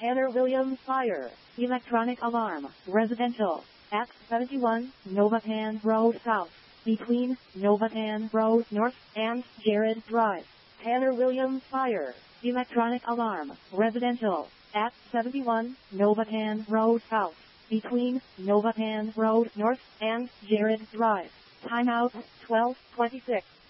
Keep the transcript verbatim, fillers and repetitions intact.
Tanner Williams Fire, Electronic Alarm, Residential, at seventy-one, Novatan Road South, between Novatan Road North and Jared Drive. Tanner Williams Fire, Electronic Alarm, Residential, at seventy-one, Novatan Road South, between Novatan Road North and Jared Drive. Timeout, twelve twenty-six.